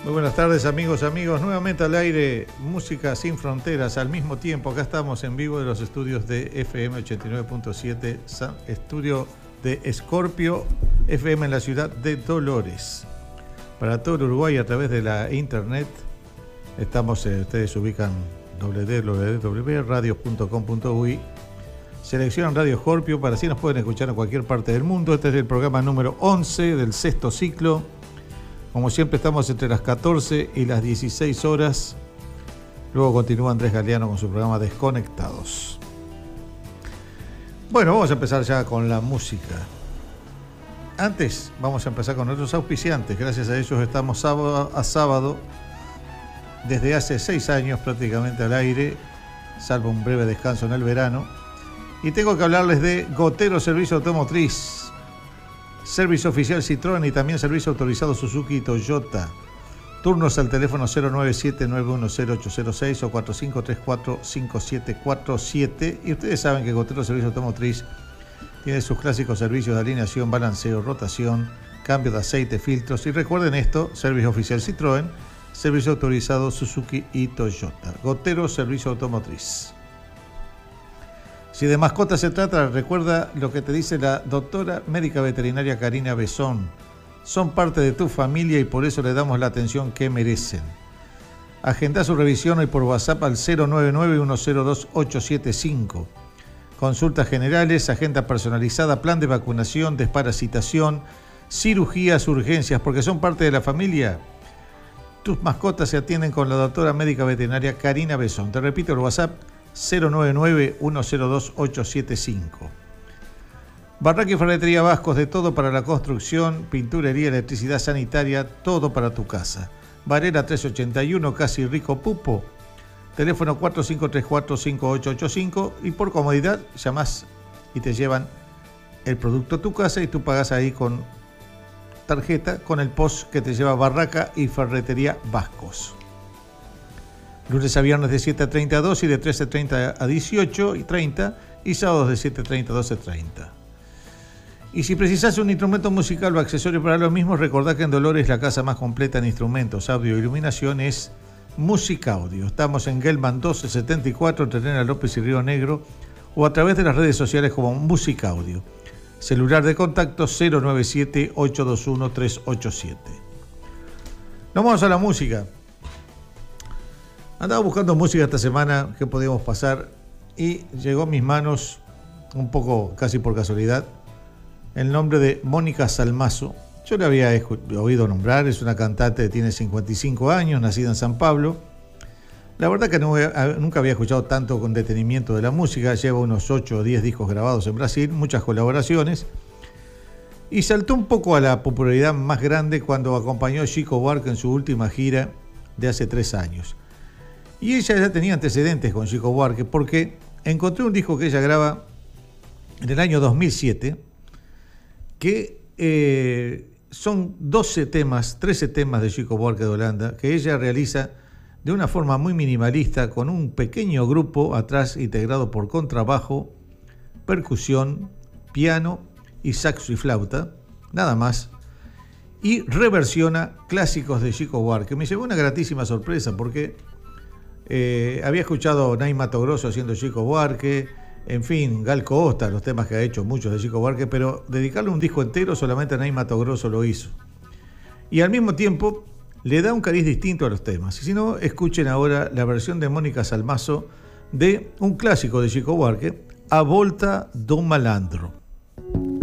Muy buenas tardes, amigos, nuevamente al aire, Música Sin Fronteras, al mismo tiempo. Acá estamos en vivo de los estudios de FM 89.7, estudio de Scorpio FM en la ciudad de Dolores. Para todo el Uruguay a través de la internet, estamos, ustedes ubican www.radios.com.uy, seleccionan Radio Scorpio, para así nos pueden escuchar en cualquier parte del mundo. Este es el programa número 11 del sexto ciclo. Como siempre estamos entre las 14 y las 16 horas. Luego continúa Andrés Galeano con su programa Desconectados. Bueno, vamos a empezar ya con la música. Antes vamos a empezar con nuestros auspiciantes. Gracias a ellos estamos sábado a sábado, desde hace 6 años prácticamente al aire, salvo un breve descanso en el verano. Y tengo que hablarles de Gotero Servicio Automotriz, servicio oficial Citroën y también servicio autorizado Suzuki y Toyota. Turnos al teléfono 097-910-806 o 4534-5747. Y ustedes saben que Gotero Servicio Automotriz tiene sus clásicos servicios de alineación, balanceo, rotación, cambio de aceite, filtros. Y recuerden esto: servicio oficial Citroën, servicio autorizado Suzuki y Toyota. Gotero Servicio Automotriz. Si de mascotas se trata, recuerda lo que te dice la doctora médica veterinaria Karina Besón. Son parte de tu familia y por eso le damos la atención que merecen. Agenda su revisión hoy por WhatsApp al 099-102-875. Consultas generales, agenda personalizada, plan de vacunación, desparasitación, cirugías, urgencias, porque son parte de la familia. Tus mascotas se atienden con la doctora médica veterinaria Karina Besón. Te repito el WhatsApp: 099-102-875. Barraca y Ferretería Vascos, de todo para la construcción, pinturería, electricidad sanitaria, todo para tu casa. Varela 381, Casi Rico Pupo. Teléfono 4534-5885 y por comodidad llamás y te llevan el producto a tu casa y tú pagas ahí con tarjeta, con el POS que te lleva Barraca y Ferretería Vascos. Lunes a viernes de 7:30 a 2 y de 13:30 a 18:30 y sábados de 7:30 a 12:30. Y si precisas un instrumento musical o accesorio para lo mismo, recordá que en Dolores la casa más completa en instrumentos, audio e iluminación es Music Audio. Estamos en Gelman 1274, entre Elena López y Río Negro, o a través de las redes sociales como Music Audio. Celular de contacto 097-821-387. Nos vamos a la música. Andaba buscando música esta semana que podíamos pasar y llegó a mis manos, un poco casi por casualidad, el nombre de Mónica Salmazo. Yo la había oído nombrar, es una cantante que tiene 55 años, nacida en San Pablo. La verdad que nunca había escuchado tanto con detenimiento de la música, lleva unos 8 o 10 discos grabados en Brasil, muchas colaboraciones, y saltó un poco a la popularidad más grande cuando acompañó a Chico Buarque en su última gira de hace 3 años. Y ella ya tenía antecedentes con Chico Buarque porque encontré un disco que ella graba en el año 2007 que son 12 temas, 13 temas de Chico Buarque de Holanda que ella realiza de una forma muy minimalista con un pequeño grupo atrás integrado por contrabajo, percusión, piano y saxo y flauta, nada más. Y reversiona clásicos de Chico Buarque. Me llevó una gratísima sorpresa porque había escuchado a Nay Matogrosso haciendo Chico Buarque, en fin, Gal Costa, los temas que ha hecho muchos de Chico Buarque, pero dedicarle un disco entero solamente a Nay Matogrosso lo hizo. Y al mismo tiempo le da un cariz distinto a los temas. Y si no, escuchen ahora la versión de Mónica Salmazo de un clásico de Chico Buarque, A Volta do Malandro.